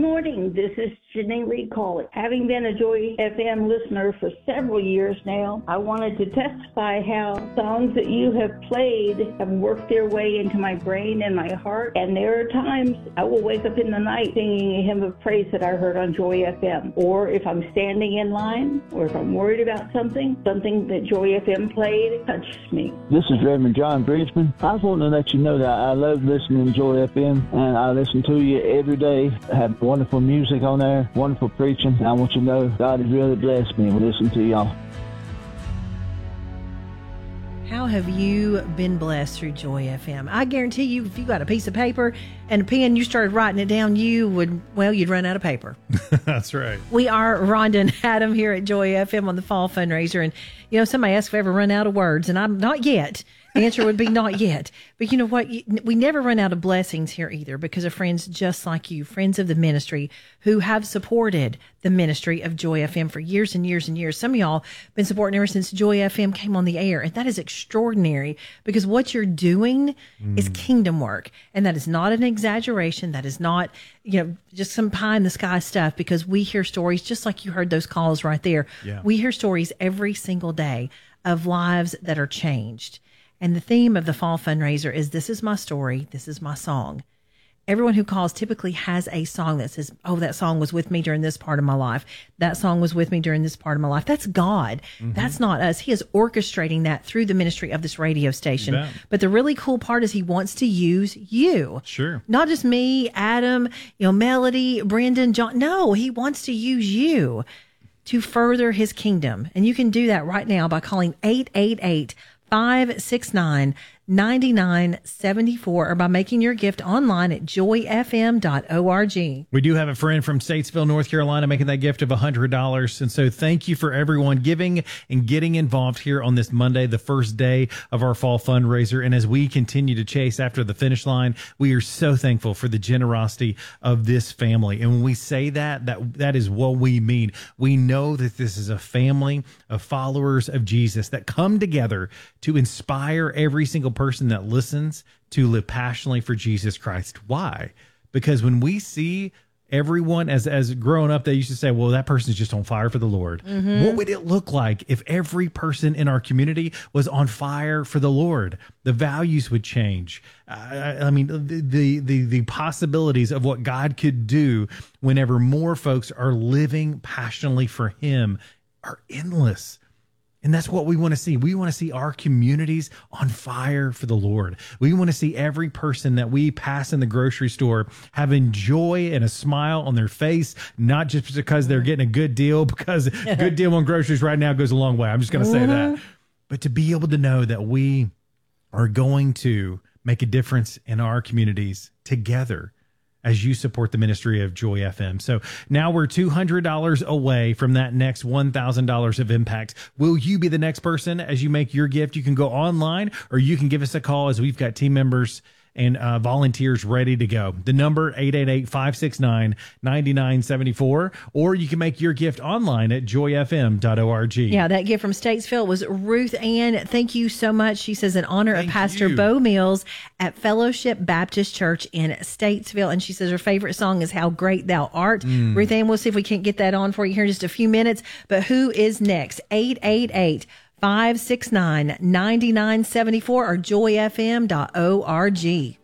morning. This is Janine Reed calling. Having been a Joy FM listener for several years now, I wanted to testify how songs that you have played have worked their way into my brain and my heart. And there are times I will wake up in the night singing a hymn of praise that I heard on Joy FM. Or if I'm standing in line, or if I'm worried about something that Joy FM played touches me. This is Reverend John Bridgman. I was wanting to let you know that I love listening to Joy FM, and I listen to you every day. I have wonderful music on there, wonderful preaching. I want you to know God has really blessed me with listening to y'all. How have you been blessed through Joy FM? I guarantee you, if you got a piece of paper and a pen, you started writing it down, you'd run out of paper. That's right. We are Rhonda and Adam here at Joy FM on the Fall Fundraiser. And, somebody asked if I ever run out of words, and I'm not yet. The answer would be not yet. But you know what? We never run out of blessings here either, because of friends just like you, friends of the ministry who have supported the ministry of Joy FM for years and years and years. Some of y'all have been supporting ever since Joy FM came on the air. And that is extraordinary, because what you're doing is kingdom work. And that is not an exaggeration. That is not, just some pie in the sky stuff, because we hear stories just like you heard those calls right there. Yeah. We hear stories every single day of lives that are changed. And the theme of the Fall Fundraiser is, this is my story, this is my song. Everyone who calls typically has a song that says, oh, that song was with me during this part of my life. That song was with me during this part of my life. That's God. Mm-hmm. That's not us. He is orchestrating that through the ministry of this radio station. Yeah. But the really cool part is he wants to use you. Sure. Not just me, Adam, Melody, Brendan, John. No, he wants to use you to further his kingdom. And you can do that right now by calling 888-569-9974 or by making your gift online at joyfm.org. We do have a friend from Statesville, North Carolina, making that gift of $100. And so thank you for everyone giving and getting involved here on this Monday, the first day of our fall fundraiser. And as we continue to chase after the finish line, we are so thankful for the generosity of this family. And when we say that is what we mean. We know that this is a family of followers of Jesus that come together to inspire every single person that listens to live passionately for Jesus Christ. Why? Because when we see everyone, as growing up, they used to say, well, that person's just on fire for the Lord. Mm-hmm. What would it look like if every person in our community was on fire for the Lord? The values would change. I mean, the possibilities of what God could do whenever more folks are living passionately for Him are endless. And that's what we want to see. We want to see our communities on fire for the Lord. We want to see every person that we pass in the grocery store having joy and a smile on their face, not just because they're getting a good deal, because a good deal on groceries right now goes a long way. I'm just going to say that. But to be able to know that we are going to make a difference in our communities together as you support the ministry of Joy FM. So now we're $200 away from that next $1,000 of impact. Will you be the next person as you make your gift? You can go online, or you can give us a call, as we've got team members and volunteers ready to go. The number, 888-569-9974, or you can make your gift online at joyfm.org. Yeah, that gift from Statesville was Ruth Ann. Thank you so much. She says, in honor of Pastor Bo Mills at Fellowship Baptist Church in Statesville. And she says her favorite song is How Great Thou Art. Ruth Ann, we'll see if we can't get that on for you here in just a few minutes. But who is next? 888-569-9974 or joyfm.org.